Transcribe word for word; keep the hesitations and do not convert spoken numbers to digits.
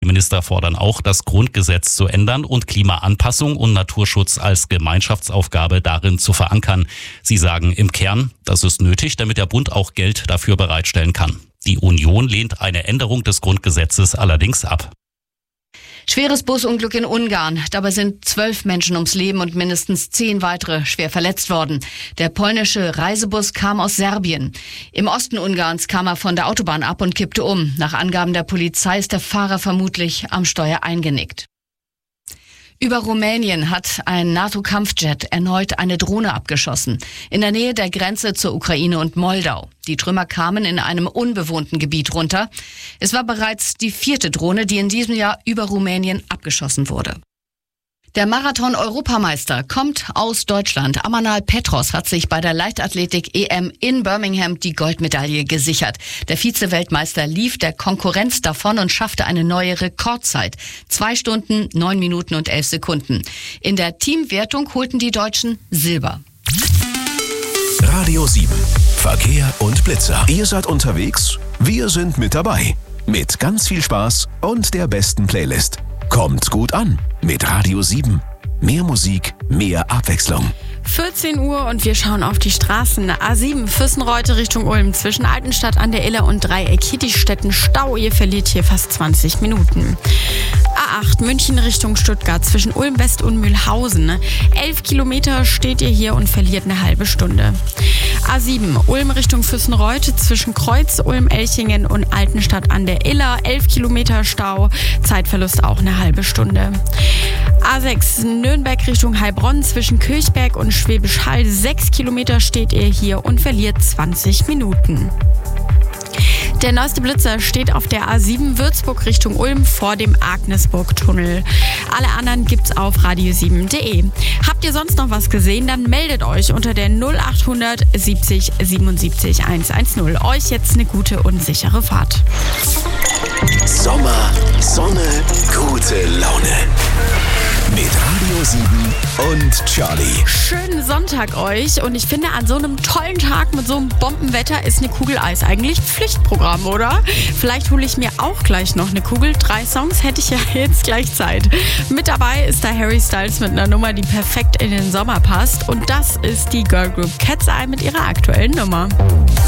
Minister fordern auch, das Grundgesetz zu ändern und Klimaanpassung und Naturschutz als Gemeinschaftsaufgabe darin zu verankern. Sie sagen im Kern, das ist nötig, damit der Bund auch Geld dafür bereitstellen kann. Die Union lehnt eine Änderung des Grundgesetzes allerdings ab. Schweres Busunglück in Ungarn. Dabei sind zwölf Menschen ums Leben und mindestens zehn weitere schwer verletzt worden. Der polnische Reisebus kam aus Serbien. Im Osten Ungarns kam er von der Autobahn ab und kippte um. Nach Angaben der Polizei ist der Fahrer vermutlich am Steuer eingenickt. Über Rumänien hat ein NATO-Kampfjet erneut eine Drohne abgeschossen. In der Nähe der Grenze zur Ukraine und Moldau. Die Trümmer kamen in einem unbewohnten Gebiet runter. Es war bereits die vierte Drohne, die in diesem Jahr über Rumänien abgeschossen wurde. Der Marathon-Europameister kommt aus Deutschland. Amanal Petros hat sich bei der Leichtathletik-E M in Birmingham die Goldmedaille gesichert. Der Vize-Weltmeister lief der Konkurrenz davon und schaffte eine neue Rekordzeit. Zwei Stunden, neun Minuten und elf Sekunden. In der Teamwertung holten die Deutschen Silber. Radio sieben. Verkehr und Blitzer. Ihr seid unterwegs? Wir sind mit dabei. Mit ganz viel Spaß und der besten Playlist. Kommt gut an mit Radio sieben. Mehr Musik, mehr Abwechslung. vierzehn Uhr und wir schauen auf die Straßen. A sieben Füssenreute Richtung Ulm. Zwischen Altenstadt an der Iller und Dreieck Hittichstetten Stau. Ihr verliert hier fast zwanzig Minuten. A acht München Richtung Stuttgart zwischen Ulm West und Mühlhausen. elf Kilometer steht ihr hier und verliert eine halbe Stunde. A sieben Ulm Richtung Füssenreute zwischen Kreuz, Ulm-Elchingen und Altenstadt an der Iller. elf Kilometer Stau. Zeitverlust auch eine halbe Stunde. A sechs Nürnberg Richtung Heilbronn zwischen Kirchberg und Schwäbisch Hall. sechs Kilometer steht ihr hier und verliert zwanzig Minuten. Der neueste Blitzer steht auf der A sieben Würzburg Richtung Ulm vor dem Agnesburg-Tunnel. Alle anderen gibt's auf radio sieben punkt de. Habt ihr sonst noch was gesehen, dann meldet euch unter der null acht hundert siebzig siebenundsiebzig hundertzehn. Euch jetzt eine gute und sichere Fahrt. Sommer, Sonne, gute Laune. Mit Radio sieben und Charlie. Schönen Sonntag euch und ich finde, an so einem tollen Tag mit so einem Bombenwetter ist eine Kugel Eis eigentlich Pflichtprogramm, oder? Vielleicht hole ich mir auch gleich noch eine Kugel. Drei Songs hätte ich ja jetzt gleich Zeit. Mit dabei ist da Harry Styles mit einer Nummer, die perfekt in den Sommer passt und das ist die Girl Group Cat's Eye mit ihrer aktuellen Nummer.